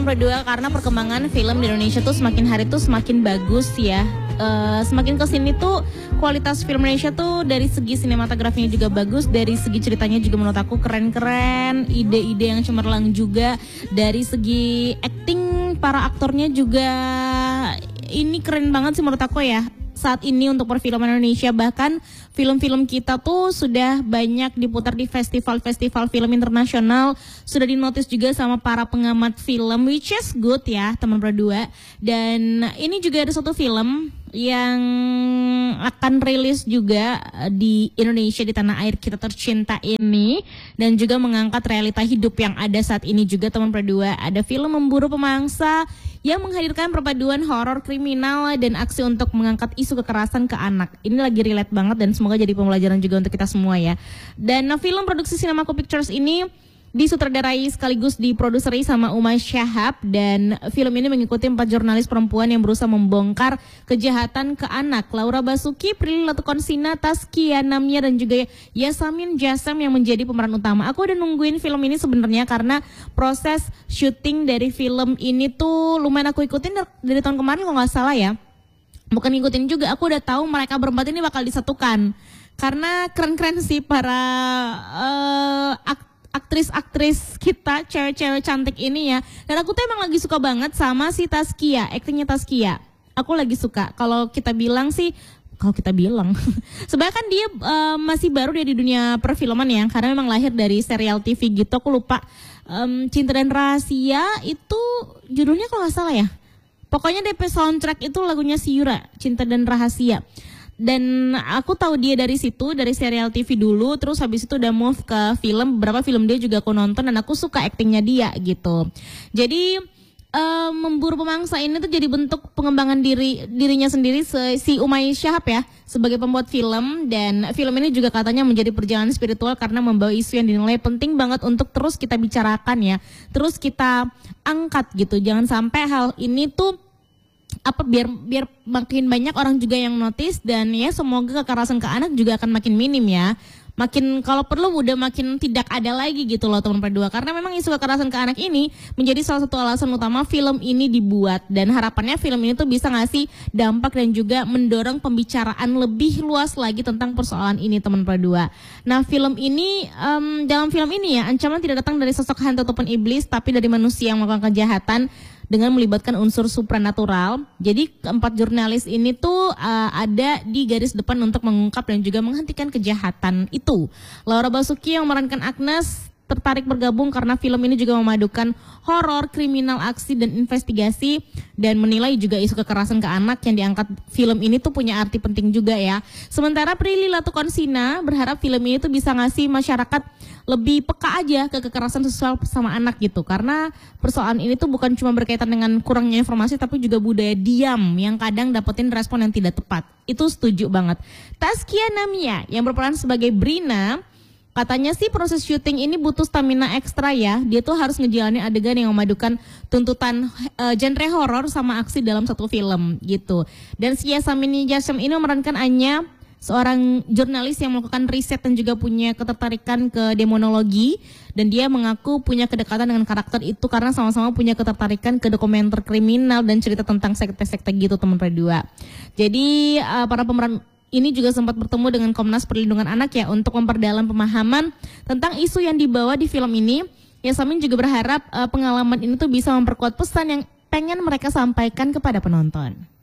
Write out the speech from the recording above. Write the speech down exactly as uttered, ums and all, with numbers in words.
berdua, karena perkembangan film di Indonesia tuh semakin hari tuh semakin bagus ya. Uh, semakin kesini tuh kualitas film Indonesia tuh dari segi sinematografinya juga bagus, dari segi ceritanya juga menurut aku keren-keren, ide-ide yang cemerlang juga, dari segi acting para aktornya juga ini keren banget sih menurut aku ya. Saat ini untuk perfilman Indonesia, bahkan film-film kita tuh sudah banyak diputar di festival-festival film internasional, sudah dinotis juga sama para pengamat film, which is good ya teman berdua. Dan ini juga ada satu film yang akan rilis juga di Indonesia, di tanah air kita tercinta ini, dan juga mengangkat realita hidup yang ada saat ini juga teman berdua. Ada film Memburu Pemangsa yang menghadirkan perpaduan horor, kriminal, dan aksi untuk mengangkat isu kekerasan ke anak. Ini lagi relate banget dan semoga jadi pembelajaran juga untuk kita semua ya. Dan film produksi Cinemaco Pictures ini disutradarai sekaligus diproduseri sama Umay Shahab, dan film ini mengikuti empat jurnalis perempuan yang berusaha membongkar kejahatan ke anak. Laura Basuki, Prilly Latukonsina, Taskia Namia, dan juga Yasamin Jasam yang menjadi pemeran utama. Aku udah nungguin film ini sebenarnya karena proses syuting dari film ini tuh lumayan aku ikutin dari tahun kemarin kalau nggak salah ya. Bukan ngikutin juga, aku udah tahu mereka berempat ini bakal disatukan. Karena keren-keren sih para uh, aktor aktris-aktris kita, cewek-cewek cantik ini ya. Dan aku tuh emang lagi suka banget sama si Taskia, aktingnya Taskia. Aku lagi suka. Kalau kita bilang sih, kalau kita bilang, sebenarnya kan dia uh, masih baru dia di dunia perfilman ya, karena memang lahir dari serial T V gitu. Aku lupa um, Cinta dan Rahasia itu judulnya kalau nggak salah ya. Pokoknya D P soundtrack itu lagunya si Yura, Cinta dan Rahasia. Dan aku tahu dia dari situ, dari serial T V dulu, terus habis itu udah move ke film. Beberapa film dia juga aku nonton dan aku suka aktingnya dia gitu. Jadi uh, Memburu Pemangsa ini tuh jadi bentuk pengembangan diri dirinya sendiri si Umay Shahab ya sebagai pembuat film. Dan film ini juga katanya menjadi perjalanan spiritual karena membawa isu yang dinilai penting banget untuk terus kita bicarakan ya, terus kita angkat gitu. Jangan sampai hal ini tuh apa biar biar makin banyak orang juga yang notice, dan ya semoga kekerasan ke anak juga akan makin minim ya. Makin kalau perlu udah makin tidak ada lagi gitu loh teman berdua, karena memang isu kekerasan ke anak ini menjadi salah satu alasan utama film ini dibuat, dan harapannya film ini tuh bisa ngasih dampak dan juga mendorong pembicaraan lebih luas lagi tentang persoalan ini teman berdua. Nah film ini um, dalam film ini ya ancaman tidak datang dari sosok hantu ataupun iblis, tapi dari manusia yang melakukan kejahatan dengan melibatkan unsur supranatural. Jadi keempat jurnalis ini tuh uh, ada di garis depan untuk mengungkap dan juga menghentikan kejahatan itu. Laura Basuki yang memerankan Agnes tertarik bergabung karena film ini juga memadukan horor, kriminal, aksi, dan investigasi, dan menilai juga isu kekerasan ke anak yang diangkat film ini tuh punya arti penting juga ya. Sementara Prilly Latukonsina berharap film ini tuh bisa ngasih masyarakat lebih peka aja ke kekerasan seksual sama anak gitu, karena persoalan ini tuh bukan cuma berkaitan dengan kurangnya informasi, tapi juga budaya diam yang kadang dapetin respon yang tidak tepat. Itu setuju banget. Taskia Namia yang berperan sebagai Brina, katanya sih proses syuting ini butuh stamina ekstra ya. Dia tuh harus ngejalanin adegan yang memadukan tuntutan uh, genre horor sama aksi dalam satu film gitu. Dan si Yasamin Jasam ini memerankan Anya, seorang jurnalis yang melakukan riset dan juga punya ketertarikan ke demonologi, dan dia mengaku punya kedekatan dengan karakter itu karena sama-sama punya ketertarikan ke dokumenter kriminal dan cerita tentang sekte-sekte gitu teman berdua. Jadi uh, para pemeran ini juga sempat bertemu dengan Komnas Perlindungan Anak ya untuk memperdalam pemahaman tentang isu yang dibawa di film ini. Yasamin juga berharap uh, pengalaman ini tuh bisa memperkuat pesan yang pengen mereka sampaikan kepada penonton.